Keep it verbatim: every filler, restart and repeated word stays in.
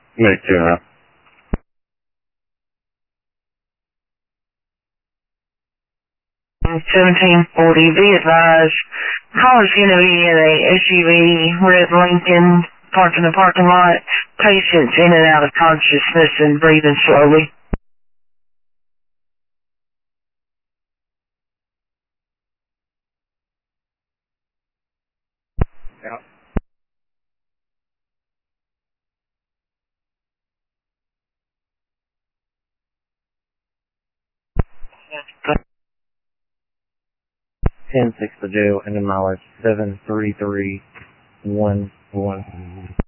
Make uh seventeen forty, be advised, caller's going to be in a S U V, red Lincoln, parked in the parking lot, patients in and out of consciousness and breathing slowly. yeah. ten six to jail and mileage seven three three one one.